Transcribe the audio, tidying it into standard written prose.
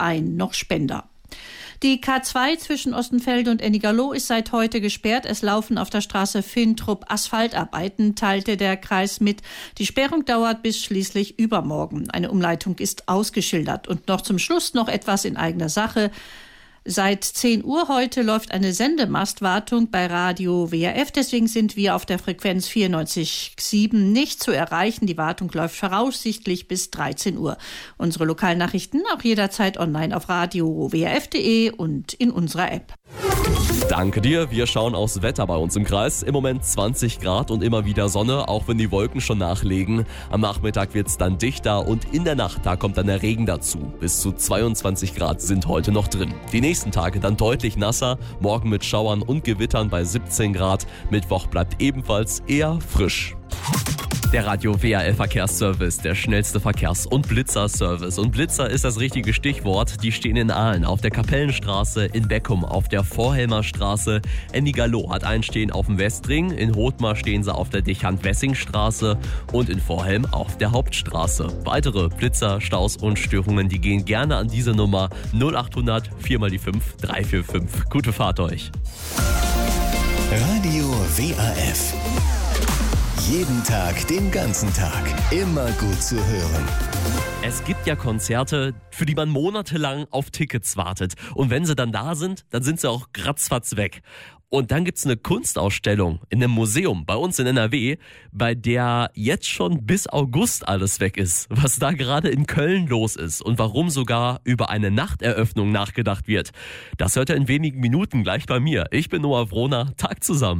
Verein noch Spender. Die K2 zwischen Ostenfelde und Ennigerloh ist seit heute gesperrt. Es laufen auf der Straße Fintrup Asphaltarbeiten, teilte der Kreis mit. Die Sperrung dauert bis schließlich übermorgen. Eine Umleitung ist ausgeschildert. Und noch zum Schluss noch etwas in eigener Sache. Seit 10 Uhr heute läuft eine Sendemastwartung bei Radio WRF. Deswegen sind wir auf der Frequenz 94,7 nicht zu erreichen. Die Wartung läuft voraussichtlich bis 13 Uhr. Unsere Lokalnachrichten auch jederzeit online auf radio-wrf.de und in unserer App. Danke dir. Wir schauen aufs Wetter bei uns im Kreis. Im Moment 20 Grad und immer wieder Sonne, auch wenn die Wolken schon nachlegen. Am Nachmittag wird es dann dichter und in der Nacht, da kommt dann der Regen dazu. Bis zu 22 Grad sind heute noch drin. Die nächsten Tage dann deutlich nasser, morgen mit Schauern und Gewittern bei 17 Grad. Mittwoch bleibt ebenfalls eher frisch. Der Radio WRL Verkehrsservice, der schnellste Verkehrs- und Blitzer-Service. Und Blitzer ist das richtige Stichwort. Die stehen in Aalen auf der Kapellenstraße, in Beckum auf der Vorhelmer Straße. Ennigerloh hat einen stehen auf dem Westring. In Hothmar stehen sie auf der Dechant-Wessing-Straße und in Vorhelm auf der Hauptstraße. Weitere Blitzer, Staus und Störungen, die gehen gerne an diese Nummer 0800 4x5 345. Gute Fahrt euch. Radio WRF. Jeden Tag, den ganzen Tag. Immer gut zu hören. Es gibt ja Konzerte, für die man monatelang auf Tickets wartet. Und wenn sie dann da sind, dann sind sie auch ratzfatz weg. Und dann gibt's eine Kunstausstellung in einem Museum bei uns in NRW, bei der jetzt schon bis August alles weg ist. Was da gerade in Köln los ist und warum sogar über eine Nachteröffnung nachgedacht wird. Das hört ihr in wenigen Minuten gleich bei mir. Ich bin Noah Wrohner. Tag zusammen.